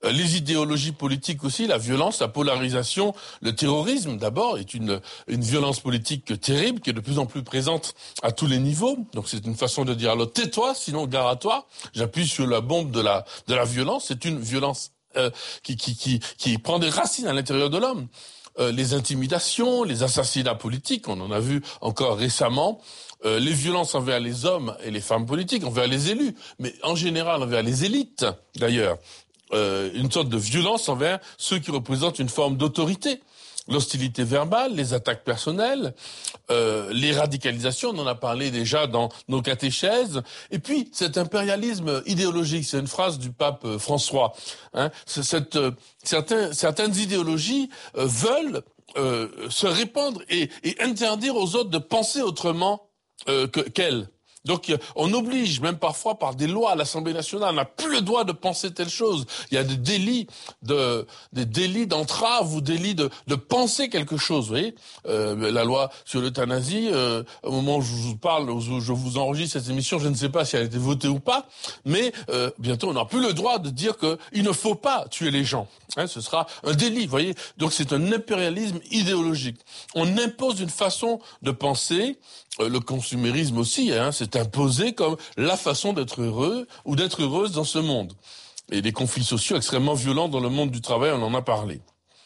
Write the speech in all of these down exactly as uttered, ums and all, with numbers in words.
Euh, les idéologies politiques aussi, la violence, la polarisation, le terrorisme d'abord est une une violence politique terrible qui est de plus en plus présente à tous les niveaux. Donc c'est une façon de dire à l'autre tais-toi, sinon gare à toi. J'appuie sur la bombe de la de la violence. C'est une violence euh, qui qui qui qui prend des racines à l'intérieur de l'homme. Euh, les intimidations, les assassinats politiques, on en a vu encore récemment, euh, les violences envers les hommes et les femmes politiques, envers les élus, mais en général envers les élites d'ailleurs, euh, une sorte de violence envers ceux qui représentent une forme d'autorité. L'hostilité verbale, les attaques personnelles, euh, les radicalisations, on en a parlé déjà dans nos catéchèses, et puis cet impérialisme idéologique, c'est une phrase du pape François. Hein, cette, euh, certains, certaines idéologies euh, veulent euh, se répandre et, et interdire aux autres de penser autrement euh, que, qu'elles. Donc on oblige, même parfois par des lois à l'Assemblée nationale, on n'a plus le droit de penser telle chose. Il y a des délits de des délits d'entrave ou délits de de penser quelque chose. Vous voyez, euh, la loi sur l'euthanasie, euh, au moment où je vous parle, où je vous enregistre cette émission, je ne sais pas si elle a été votée ou pas, mais euh, bientôt on n'aura plus le droit de dire que il ne faut pas tuer les gens. Hein, ce sera un délit. Vous voyez, donc c'est un impérialisme idéologique. On impose une façon de penser. Euh, le consumérisme aussi, hein, c'est imposé comme la façon d'être heureux ou d'être heureuse dans ce monde. Et les conflits sociaux extrêmement violents dans le monde du travail, on en a parlé.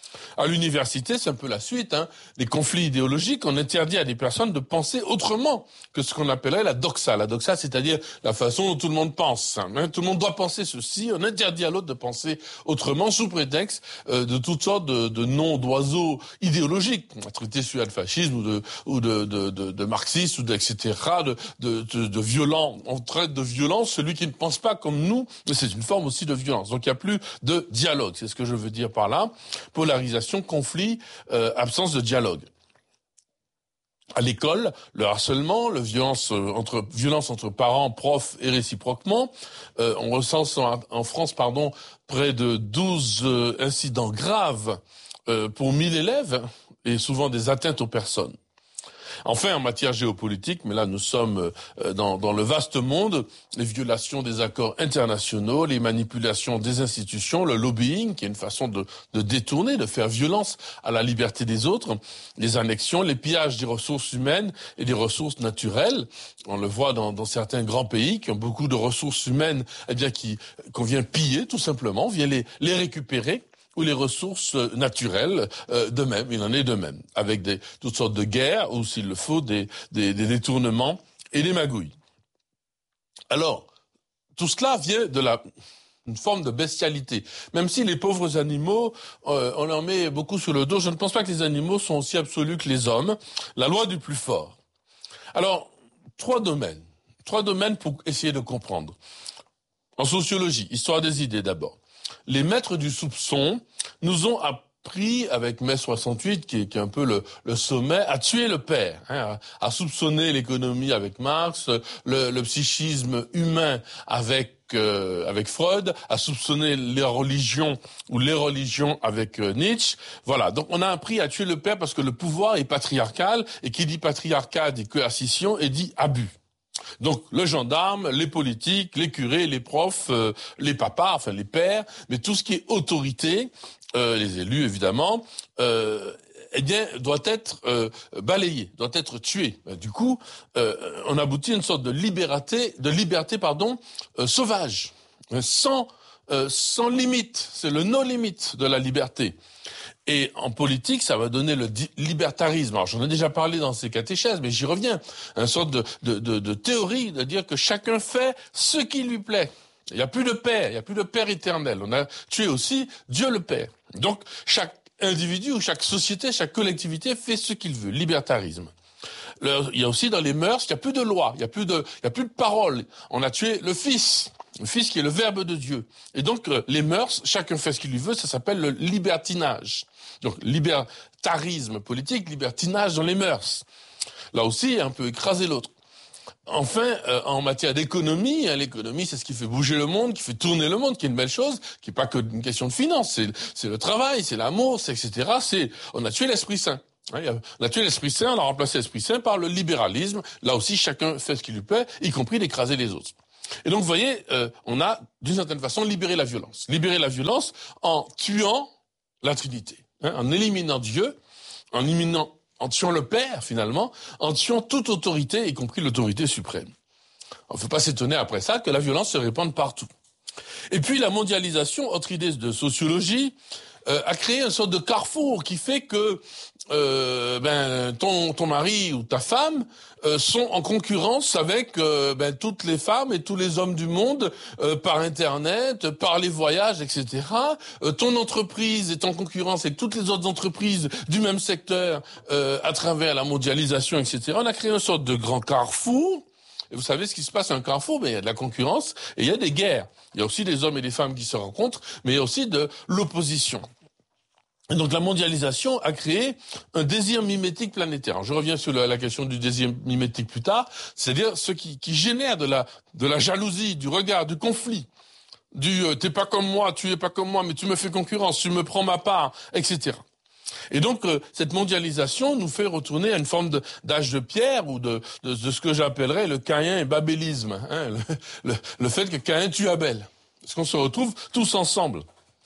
À l'université, c'est un peu la suite, hein, des conflits idéologiques. On interdit à des personnes de penser autrement que ce qu'on appellerait la doxa. La doxa, c'est-à-dire la façon dont tout le monde pense. Hein. Tout le monde doit penser ceci. On interdit à l'autre de penser autrement sous prétexte euh, de toutes sortes de, de noms d'oiseaux idéologiques. On a traité sur le fascisme ou de ou de, de, de, de marxistes ou de, et cetera. De, de, de, de violents. On traite de violence celui qui ne pense pas comme nous. Mais c'est une forme aussi de violence. Donc il n'y a plus de dialogue. C'est ce que je veux dire par là. Polarisation, conflit, euh, absence de dialogue. À l'école, le harcèlement, le violence euh, entre violence entre parents, profs et réciproquement. Euh, on recense en, en France, pardon, près de douze euh, incidents graves euh, pour mille élèves et souvent des atteintes aux personnes. Enfin, en matière géopolitique, mais là nous sommes dans, dans le vaste monde, les violations des accords internationaux, les manipulations des institutions, le lobbying, qui est une façon de, de détourner, de faire violence à la liberté des autres, les annexions, les pillages des ressources humaines et des ressources naturelles. On le voit dans, dans certains grands pays qui ont beaucoup de ressources humaines, eh bien, qui, qu'on vient piller tout simplement, on vient les, les récupérer. Ou les ressources naturelles euh, de même, il en est de même, avec des, toutes sortes de guerres, ou s'il le faut, des, des, des détournements et des magouilles. Alors, tout cela vient de la une forme de bestialité. Même si les pauvres animaux, euh, on leur met beaucoup sur le dos, je ne pense pas que les animaux sont aussi absolus que les hommes. La loi du plus fort. Alors, trois domaines. Trois domaines pour essayer de comprendre. En sociologie, histoire des idées d'abord. Les maîtres du soupçon nous ont appris, avec mai soixante-huit, qui est, qui est un peu le, le sommet, à tuer le père, hein, à, à soupçonner l'économie avec Marx, le, le psychisme humain avec euh, avec Freud, à soupçonner les religions ou les religions avec euh, Nietzsche. Voilà, donc on a appris à tuer le père parce que le pouvoir est patriarcal, et qui dit patriarcat dit coercition et dit abus. Donc le gendarme, les politiques, les curés, les profs, euh, les papas, enfin les pères, mais tout ce qui est autorité, euh, les élus évidemment, euh, eh bien doit être euh, balayé, doit être tué. Du coup, euh, on aboutit à une sorte de liberté, de liberté pardon, euh, sauvage, sans euh, sans limite. C'est le no limite de la liberté. Et en politique, ça va donner le di- libertarisme. Alors, j'en ai déjà parlé dans ces catéchèses, mais j'y reviens. Une sorte de, de, de, de théorie de dire que chacun fait ce qui lui plaît. Il n'y a plus de père, il n'y a plus de père éternel. On a tué aussi Dieu le Père. Donc, chaque individu ou chaque société, chaque collectivité fait ce qu'il veut. Libertarisme. Le, il y a aussi dans les mœurs, il n'y a plus de loi, il n'y a plus de, il y a plus de parole. On a tué le Fils. Le Fils qui est le Verbe de Dieu. Et donc, les mœurs, chacun fait ce qu'il lui veut, ça s'appelle le libertinage. Donc, libertarisme politique, libertinage dans les mœurs. Là aussi, un peu écraser l'autre. Enfin, euh, en matière d'économie, hein, l'économie, c'est ce qui fait bouger le monde, qui fait tourner le monde, qui est une belle chose, qui n'est pas que une question de finance. C'est, c'est le travail, c'est l'amour, c'est et cetera. C'est, on a tué l'Esprit Saint. On a tué l'Esprit Saint, on a remplacé l'Esprit Saint par le libéralisme. Là aussi, chacun fait ce qui lui plaît, y compris d'écraser les autres. Et donc, vous voyez, euh, on a, d'une certaine façon, libéré la violence. Libéré la violence en tuant la Trinité, hein, en éliminant Dieu, en éliminant, en tuant le Père, finalement, en tuant toute autorité, y compris l'autorité suprême. Il ne faut pas s'étonner après ça que la violence se répande partout. Et puis, la mondialisation, autre idée de sociologie, euh, a créé une sorte de carrefour qui fait que euh, ben ton ton mari ou ta femme euh, sont en concurrence avec euh, ben toutes les femmes et tous les hommes du monde euh, par internet, par les voyages, et cetera. Euh, ton entreprise est en concurrence avec toutes les autres entreprises du même secteur euh, à travers la mondialisation, et cetera. On a créé une sorte de grand carrefour. Et vous savez ce qui se passe à un carrefour, mais il y a de la concurrence et il y a des guerres. Il y a aussi des hommes et des femmes qui se rencontrent, mais il y a aussi de l'opposition. Et donc la mondialisation a créé un désir mimétique planétaire. Je reviens sur la, la question du désir mimétique plus tard, c'est-à-dire ce qui, qui génère de la, de la jalousie, du regard, du conflit, du euh, t'es pas comme moi, tu es pas comme moi, mais tu me fais concurrence, tu me prends ma part, et cetera. Et donc euh, cette mondialisation nous fait retourner à une forme de, d'âge de pierre ou de, de, de ce que j'appellerais le Caïn et babélisme, hein, le, le, le fait que Caïn tue Abel, parce qu'on se retrouve tous ensemble.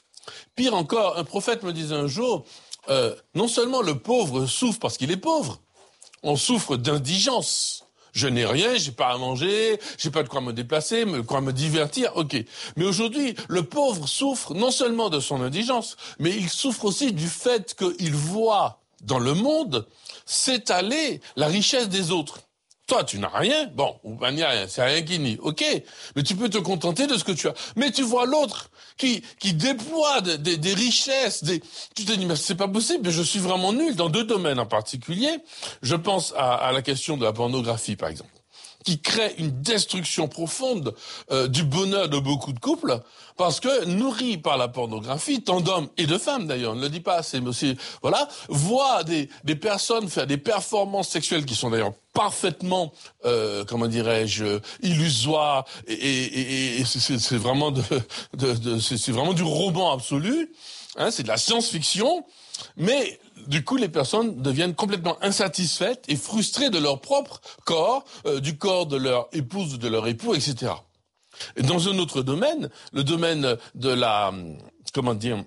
Pire encore, un prophète me disait un jour, euh, non seulement le pauvre souffre parce qu'il est pauvre, on souffre d'indigence. Je n'ai rien, j'ai pas à manger, j'ai pas de quoi me déplacer, de quoi me divertir, ok. Mais aujourd'hui, le pauvre souffre non seulement de son indigence, mais il souffre aussi du fait qu'il voit dans le monde s'étaler la richesse des autres. Toi, tu n'as rien, bon, ou ben, il n'y a rien, c'est rien qui nie, ok, mais tu peux te contenter de ce que tu as. Mais tu vois l'autre qui qui déploie des, des, des richesses, des... tu te dis, mais c'est pas possible, je suis vraiment nul dans deux domaines en particulier. Je pense à, à la question de la pornographie, par exemple, qui crée une destruction profonde euh, du bonheur de beaucoup de couples, parce que nourris par la pornographie, tant d'hommes et de femmes d'ailleurs, on ne le dit pas assez, mais aussi, voilà, voient des, des personnes faire des performances sexuelles qui sont d'ailleurs parfaitement, euh, comment dirais-je, illusoires, et, et, et, et c'est, c'est vraiment de, de, de c'est, c'est vraiment du roman absolu, hein, c'est de la science-fiction, mais du coup, les personnes deviennent complètement insatisfaites et frustrées de leur propre corps, euh, du corps de leur épouse ou de leur époux, et cetera. Et dans un autre domaine, le domaine de la, comment dire,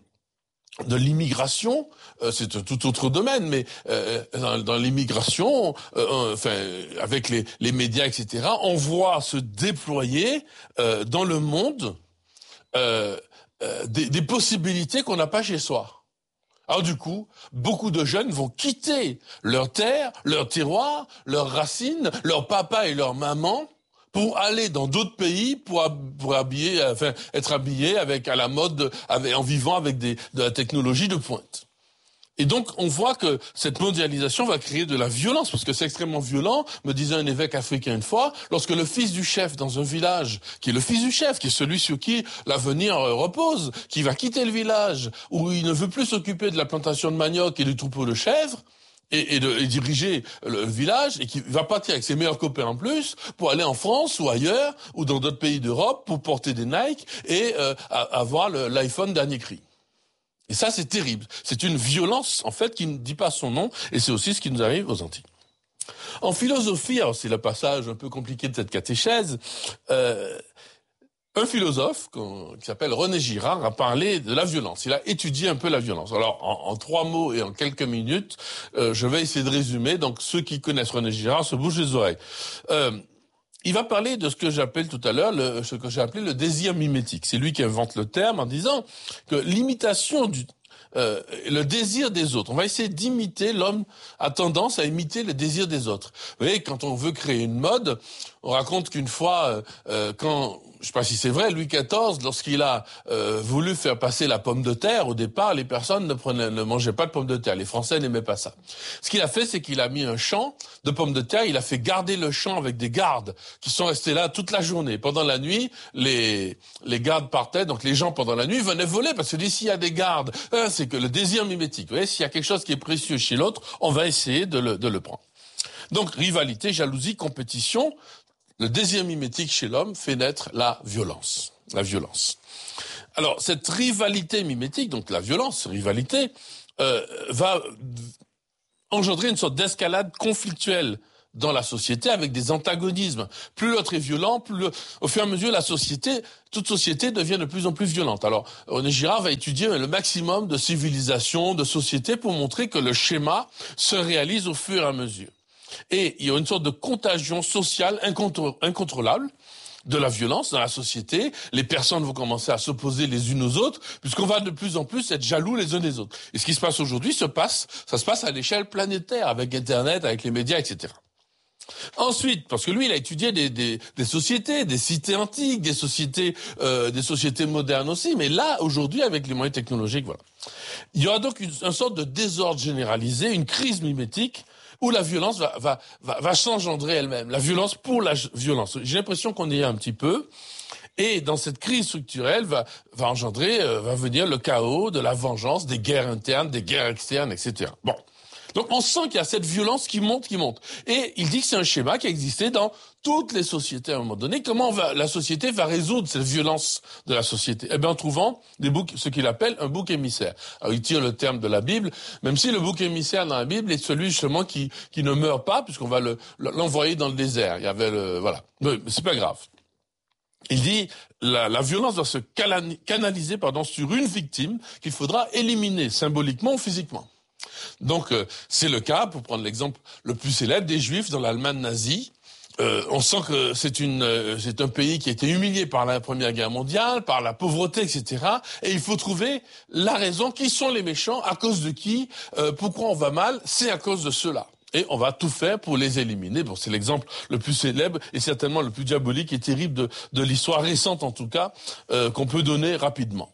de l'immigration, euh, c'est un tout autre domaine, mais euh, dans, dans l'immigration, euh, enfin, avec les, les médias, et cetera, on voit se déployer euh, dans le monde euh, euh, des, des possibilités qu'on n'a pas chez soi. Alors du coup, beaucoup de jeunes vont quitter leur terre, leur terroir, leurs racines, leur papa et leur maman pour aller dans d'autres pays, pour, pour habiller, enfin, être habillés avec à la mode, avec, en vivant avec des, de la technologie de pointe. Et donc, on voit que cette mondialisation va créer de la violence, parce que c'est extrêmement violent, me disait un évêque africain une fois, lorsque le fils du chef dans un village, qui est le fils du chef, qui est celui sur qui l'avenir repose, qui va quitter le village, où il ne veut plus s'occuper de la plantation de manioc et du troupeau de chèvres, et, et, de, et diriger le village, et qui va partir avec ses meilleurs copains en plus, pour aller en France ou ailleurs, ou dans d'autres pays d'Europe, pour porter des Nike et euh, avoir le, l'iPhone dernier cri. Et ça, c'est terrible. C'est une violence, en fait, qui ne dit pas son nom, et c'est aussi ce qui nous arrive aux Antilles. En philosophie, alors c'est le passage un peu compliqué de cette catéchèse, euh, un philosophe qui s'appelle René Girard a parlé de la violence. Il a étudié un peu la violence. Alors, en, en trois mots et en quelques minutes, euh, je vais essayer de résumer. Donc, ceux qui connaissent René Girard se bougent les oreilles. Euh, Il va parler de ce que j'appelle tout à l'heure, le, ce que j'ai appelé le désir mimétique. C'est lui qui invente le terme en disant que l'imitation du, euh, le désir des autres. On va essayer d'imiter, l'homme a tendance à imiter le désir des autres. Vous voyez, quand on veut créer une mode, on raconte qu'une fois, euh, quand, je sais pas si c'est vrai, Louis quatorze, lorsqu'il a euh, voulu faire passer la pomme de terre, au départ, les personnes ne prenaient, ne mangeaient pas de pommes de terre. Les Français n'aimaient pas ça. Ce qu'il a fait, c'est qu'il a mis un champ de pommes de terre. Il a fait garder le champ avec des gardes qui sont restés là toute la journée. Pendant la nuit, les les gardes partaient. Donc les gens, pendant la nuit, venaient voler parce que d'ici il y a des gardes, hein, c'est que le désir mimétique. Vous voyez, s'il y a quelque chose qui est précieux chez l'autre, on va essayer de le, de le prendre. Donc rivalité, jalousie, compétition. Le désir mimétique chez l'homme fait naître la violence. La violence. Alors, cette rivalité mimétique, donc la violence, rivalité, euh, va engendrer une sorte d'escalade conflictuelle dans la société avec des antagonismes. Plus l'autre est violent, plus le... au fur et à mesure, la société, toute société devient de plus en plus violente. Alors, René Girard va étudier le maximum de civilisations, de sociétés pour montrer que le schéma se réalise au fur et à mesure. Et il y a une sorte de contagion sociale incontrô- incontrôlable de la violence dans la société. Les personnes vont commencer à s'opposer les unes aux autres, puisqu'on va de plus en plus être jaloux les uns des autres. Et ce qui se passe aujourd'hui se passe, ça se passe à l'échelle planétaire, avec Internet, avec les médias, et cetera. Ensuite, parce que lui, il a étudié des, des, des sociétés, des cités antiques, des sociétés, euh, des sociétés modernes aussi. Mais là, aujourd'hui, avec les moyens technologiques, voilà, il y aura donc une, une sorte de désordre généralisé, une crise mimétique, où la violence va, va, va, va s'engendrer elle-même. La violence pour la violence. J'ai l'impression qu'on y est un petit peu. Et dans cette crise structurelle va, va engendrer, euh, va venir le chaos de la vengeance, des guerres internes, des guerres externes, et cetera. Bon. Donc on sent qu'il y a cette violence qui monte, qui monte. Et il dit que c'est un schéma qui a existé dans toutes les sociétés à un moment donné. Comment va, la société va résoudre cette violence de la société? Eh bien en trouvant des boucs, ce qu'il appelle un bouc émissaire. Alors il tire le terme de la Bible, même si le bouc émissaire dans la Bible est celui justement qui, qui ne meurt pas, puisqu'on va le, l'envoyer dans le désert. Il y avait le, voilà. Mais c'est pas grave. Il dit la, la violence doit se canaliser pardon, sur une victime qu'il faudra éliminer symboliquement ou physiquement. Donc euh, c'est le cas, pour prendre l'exemple le plus célèbre, des Juifs dans l'Allemagne nazie. Euh, on sent que c'est une, euh, c'est un pays qui a été humilié par la Première Guerre mondiale, par la pauvreté, et cetera. Et il faut trouver la raison, qui sont les méchants, à cause de qui, euh, pourquoi on va mal, c'est à cause de cela. Et on va tout faire pour les éliminer. Bon, c'est l'exemple le plus célèbre et certainement le plus diabolique et terrible de, de l'histoire récente, en tout cas, euh, qu'on peut donner rapidement.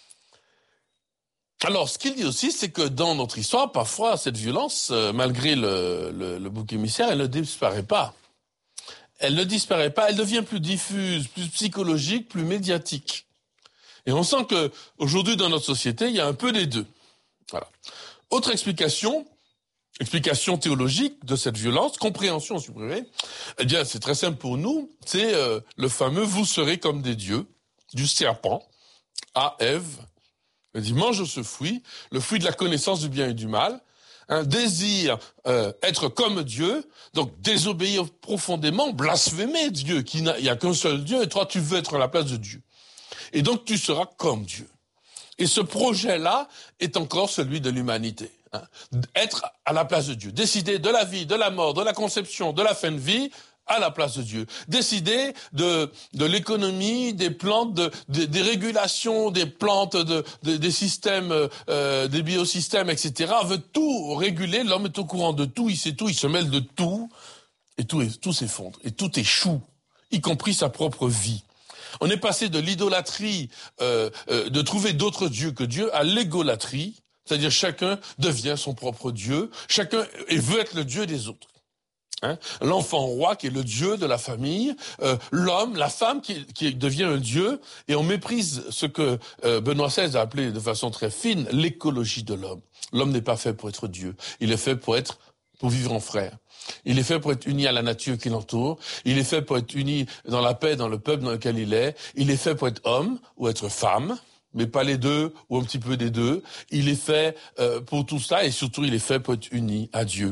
Alors, ce qu'il dit aussi, c'est que dans notre histoire, parfois, cette violence, euh, malgré le, le, le bouc émissaire, elle ne disparaît pas. Elle ne disparaît pas, elle devient plus diffuse, plus psychologique, plus médiatique. Et on sent que aujourd'hui, dans notre société, il y a un peu des deux. Voilà. Autre explication, explication théologique de cette violence, compréhension supprimée, eh bien, c'est très simple pour nous, c'est euh, le fameux « vous serez comme des dieux » du serpent à Ève. Il dit, mange ce fruit, le fruit de la connaissance du bien et du mal, un désir euh, être comme Dieu, donc désobéir profondément, blasphémer Dieu, qu'il n'y a, a qu'un seul Dieu, et toi tu veux être à la place de Dieu. Et donc tu seras comme Dieu. Et ce projet-là est encore celui de l'humanité. Hein. Être à la place de Dieu, décider de la vie, de la mort, de la conception, de la fin de vie, à la place de Dieu. Décider de, de l'économie, des plantes, de, de, des régulations des plantes, de, de, des systèmes, euh, des biosystèmes, et cetera. Veut tout réguler, l'homme est au courant de tout, il sait tout, il se mêle de tout, et tout, est, tout s'effondre, et tout échoue, y compris sa propre vie. On est passé de l'idolâtrie, euh, euh, de trouver d'autres dieux que Dieu, à l'égolatrie, c'est-à-dire chacun devient son propre Dieu, chacun et veut être le Dieu des autres. Hein, l'enfant roi qui est le dieu de la famille, euh, l'homme, la femme qui, qui devient un dieu, et on méprise ce que euh, Benoît seize a appelé de façon très fine l'écologie de l'homme. L'homme n'est pas fait pour être Dieu, il est fait pour être, pour vivre en frère. Il est fait pour être uni à la nature qui l'entoure, il est fait pour être uni dans la paix, dans le peuple dans lequel il est, il est fait pour être homme ou être femme, mais pas les deux ou un petit peu des deux. Il est fait euh, pour tout ça, et surtout il est fait pour être uni à Dieu.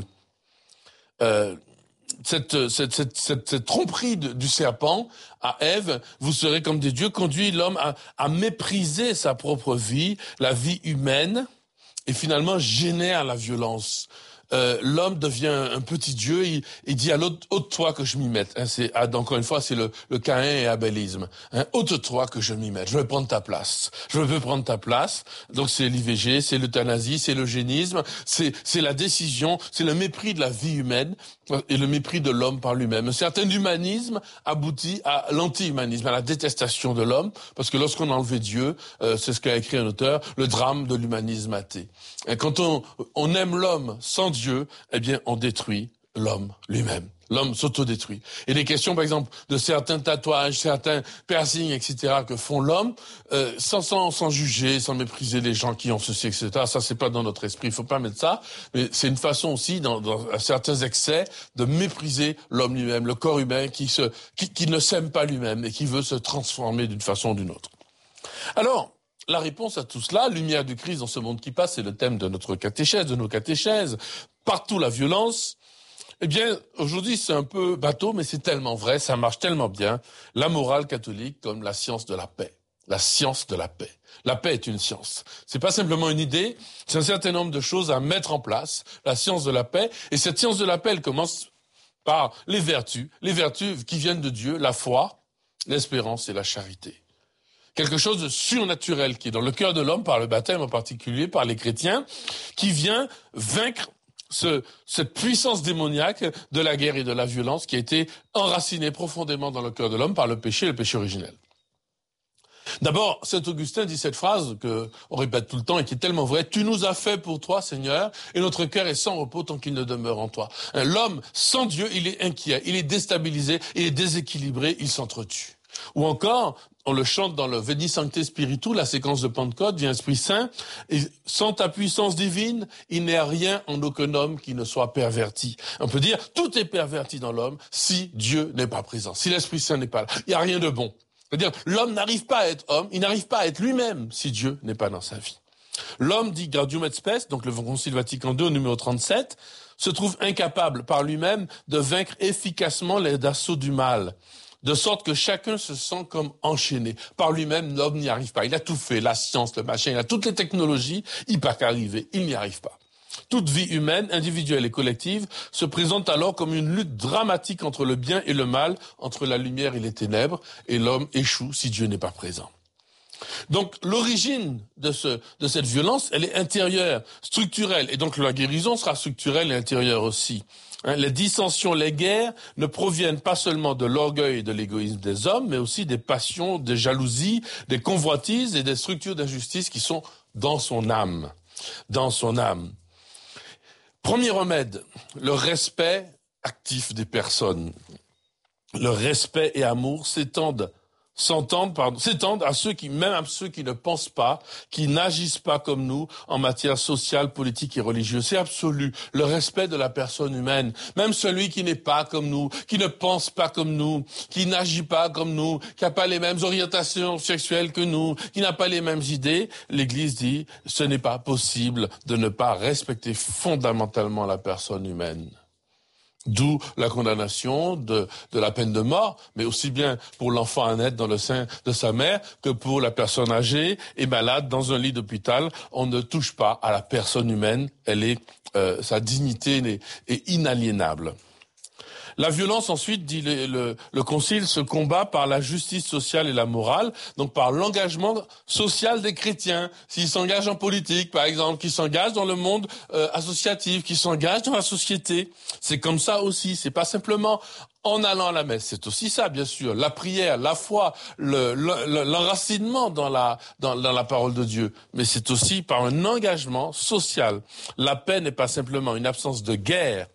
Euh, Cette, cette, cette, cette, cette tromperie de, du serpent à Ève, vous serez comme des dieux, conduit l'homme à, à mépriser sa propre vie, la vie humaine, et finalement génère la violence. Euh, l'homme devient un petit dieu, il, il dit à l'autre, ôte-toi que je m'y mette. Hein, c'est, encore une fois, c'est le, le Caïn et Abélisme. Hein, ôte-toi que je m'y mette, je vais prendre ta place. Je veux prendre ta place. Donc c'est l'I V G, c'est l'euthanasie, c'est l'eugénisme, c'est, c'est la décision, c'est le mépris de la vie humaine et le mépris de l'homme par lui-même. Un certain humanisme aboutit à l'anti-humanisme, à la détestation de l'homme, parce que lorsqu'on a enlevé Dieu, euh, c'est ce qu'a écrit un auteur, le drame de l'humanisme athée. Et quand on, on aime l'homme sans Dieu, eh bien, on détruit l'homme lui-même. L'homme s'autodétruit. Et les questions, par exemple, de certains tatouages, certains piercings, et cetera, que font l'homme, euh, sans, sans, sans juger, sans mépriser les gens qui ont ceci, et cetera. Ça, c'est pas dans notre esprit. Il faut pas mettre ça. Mais c'est une façon aussi, dans, dans à certains excès, de mépriser l'homme lui-même, le corps humain qui se, qui, qui ne s'aime pas lui-même et qui veut se transformer d'une façon ou d'une autre. Alors, la réponse à tout cela, lumière du Christ dans ce monde qui passe, c'est le thème de notre catéchèse, de nos catéchèses. Partout la violence. Eh bien, aujourd'hui, c'est un peu bateau, mais c'est tellement vrai, ça marche tellement bien. La morale catholique comme la science de la paix. La science de la paix. La paix est une science. C'est pas simplement une idée, c'est un certain nombre de choses à mettre en place. La science de la paix. Et cette science de la paix, elle commence par les vertus. Les vertus qui viennent de Dieu, la foi, l'espérance et la charité. Quelque chose de surnaturel qui est dans le cœur de l'homme, par le baptême en particulier, par les chrétiens, qui vient vaincre Ce, cette puissance démoniaque de la guerre et de la violence qui a été enracinée profondément dans le cœur de l'homme par le péché et le péché originel. D'abord, saint Augustin dit cette phrase que on répète tout le temps et qui est tellement vraie: tu nous as fait pour toi, Seigneur, et notre cœur est sans repos tant qu'il ne demeure en toi. L'homme sans Dieu, il est inquiet, il est déstabilisé, il est déséquilibré, il s'entretue. Ou encore, on le chante dans le Veni Sancte Spiritu, la séquence de Pentecôte, viens Esprit Saint, et sans ta puissance divine, il n'est rien en aucun homme qui ne soit perverti. On peut dire, tout est perverti dans l'homme si Dieu n'est pas présent, si l'Esprit Saint n'est pas là. Il n'y a rien de bon. C'est-à-dire, l'homme n'arrive pas à être homme, il n'arrive pas à être lui-même si Dieu n'est pas dans sa vie. L'homme, dit Gaudium et Spes, donc le Concile Vatican deux, numéro trente-sept, se trouve incapable par lui-même de vaincre efficacement les assauts du mal. De sorte que chacun se sent comme enchaîné. Par lui-même, l'homme n'y arrive pas. Il a tout fait, la science, le machin, il a toutes les technologies, il peut qu'arriver, il n'y arrive pas. Toute vie humaine, individuelle et collective, se présente alors comme une lutte dramatique entre le bien et le mal, entre la lumière et les ténèbres, et l'homme échoue si Dieu n'est pas présent. Donc l'origine de, ce, de cette violence, elle est intérieure, structurelle, et donc la guérison sera structurelle et intérieure aussi. Hein, les dissensions, les guerres ne proviennent pas seulement de l'orgueil et de l'égoïsme des hommes, mais aussi des passions, des jalousies, des convoitises et des structures d'injustice qui sont dans son âme. Dans son âme. Premier remède, le respect actif des personnes. Le respect et amour s'étendent s'entendent, pardon, s'étendent à ceux qui, même à ceux qui ne pensent pas, qui n'agissent pas comme nous en matière sociale, politique et religieuse. C'est absolu. Le respect de la personne humaine. Même celui qui n'est pas comme nous, qui ne pense pas comme nous, qui n'agit pas comme nous, qui n'a pas les mêmes orientations sexuelles que nous, qui n'a pas les mêmes idées. L'Église dit, ce n'est pas possible de ne pas respecter fondamentalement la personne humaine. D'où la condamnation de, de la peine de mort, mais aussi bien pour l'enfant à naître dans le sein de sa mère que pour la personne âgée et malade dans un lit d'hôpital. On ne touche pas à la personne humaine, elle est, euh, sa dignité est, est inaliénable. La violence, ensuite, dit le, le, le Concile, se combat par la justice sociale et la morale, donc par l'engagement social des chrétiens. S'ils s'engagent en politique, par exemple, qu'ils s'engagent dans le monde euh, associatif, qu'ils s'engagent dans la société. C'est comme ça aussi, c'est pas simplement en allant à la messe. C'est aussi ça, bien sûr, la prière, la foi, le, le, l'enracinement dans la, dans, dans la parole de Dieu. Mais c'est aussi par un engagement social. La paix n'est pas simplement une absence de guerre,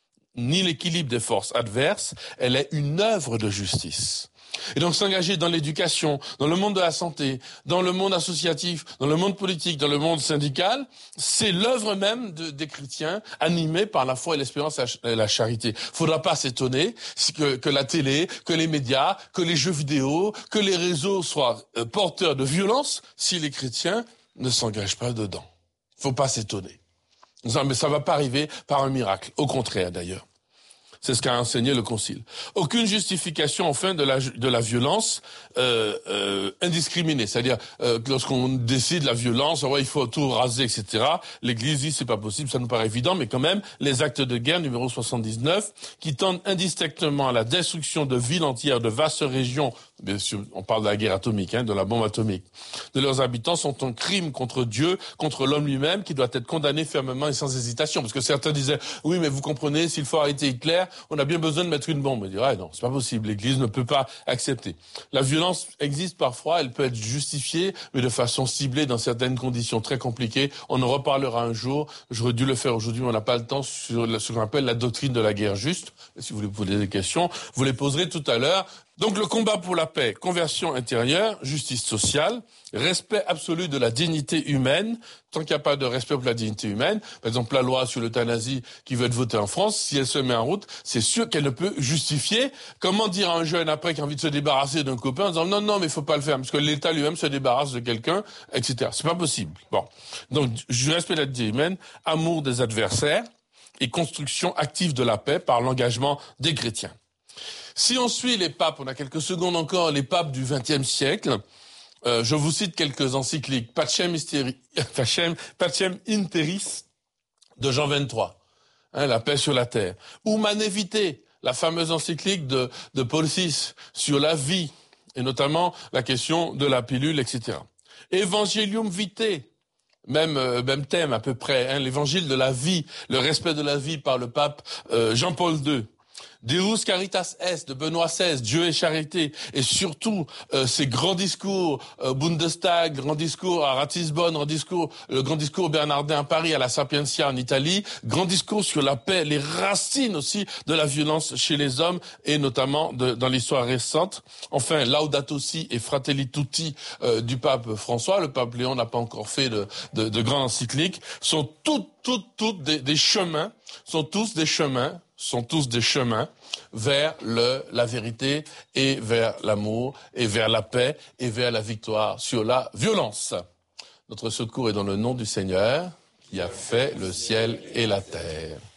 ni l'équilibre des forces adverses, elle est une œuvre de justice. Et donc s'engager dans l'éducation, dans le monde de la santé, dans le monde associatif, dans le monde politique, dans le monde syndical, c'est l'œuvre même de, des chrétiens animés par la foi et l'espérance et la charité. Faudra pas s'étonner que, que la télé, que les médias, que les jeux vidéo, que les réseaux soient euh, porteurs de violence si les chrétiens ne s'engagent pas dedans. Faut pas s'étonner. Non, mais ça va pas arriver par un miracle. Au contraire, d'ailleurs. C'est ce qu'a enseigné le Concile. Aucune justification, enfin, de la, de la violence euh, euh, indiscriminée. C'est-à-dire, euh, lorsqu'on décide la violence, ouais, il faut tout raser, et cetera. L'Église dit, c'est pas possible, ça nous paraît évident, mais quand même, les actes de guerre, numéro soixante-dix-neuf, qui tendent indistinctement à la destruction de villes entières, de vastes régions, bien sûr, on parle de la guerre atomique, hein, de la bombe atomique, de leurs habitants, sont un crime contre Dieu, contre l'homme lui-même, qui doit être condamné fermement et sans hésitation. Parce que certains disaient, oui, mais vous comprenez, s'il faut arrêter Hitler, on a bien besoin de mettre une bombe. On dirait, ah non, c'est pas possible, l'Église ne peut pas accepter. La violence existe parfois, elle peut être justifiée, mais de façon ciblée dans certaines conditions très compliquées. On en reparlera un jour, j'aurais dû le faire aujourd'hui, mais on n'a pas le temps, sur ce qu'on appelle la doctrine de la guerre juste. Si vous voulez poser des questions, vous les poserez tout à l'heure. Donc le combat pour la paix, conversion intérieure, justice sociale, respect absolu de la dignité humaine. Tant qu'il n'y a pas de respect pour la dignité humaine, par exemple la loi sur l'euthanasie qui veut être votée en France, si elle se met en route, c'est sûr qu'elle ne peut justifier. Comment dire à un jeune après qui a envie de se débarrasser d'un copain en disant non, non, mais il faut pas le faire, parce que l'État lui-même se débarrasse de quelqu'un, et cetera. C'est pas possible. Bon. Donc, respect de la dignité humaine, amour des adversaires, et construction active de la paix par l'engagement des chrétiens. Si on suit les papes, on a quelques secondes encore, les papes du vingtième siècle, euh, je vous cite quelques encycliques. Pacem, Isteri, Pacem, Pacem Interis de Jean vingt-trois, hein, la paix sur la terre. Ou Humanae Vitae, la fameuse encyclique de, de Paul six sur la vie, et notamment la question de la pilule, et cetera. Evangelium Vitae, même, euh, même thème à peu près, hein, l'évangile de la vie, le respect de la vie par le pape euh, Jean-Paul deux. Deus Caritas Est de Benoît seize, Dieu et charité, et surtout euh, ces grands discours, euh, Bundestag, grand discours à Ratisbonne, grand discours, le grand discours bernardin à Paris, à la Sapientia en Italie, grand discours sur la paix, les racines aussi de la violence chez les hommes, et notamment de, dans l'histoire récente. Enfin, Laudato Si et Fratelli Tutti euh, du pape François, le pape Léon n'a pas encore fait de, de, de grandes encycliques, sont toutes, toutes, toutes des, des chemins, sont tous des chemins, sont tous des chemins vers le, la vérité et vers l'amour et vers la paix et vers la victoire sur la violence. Notre secours est dans le nom du Seigneur qui a fait le ciel et la terre.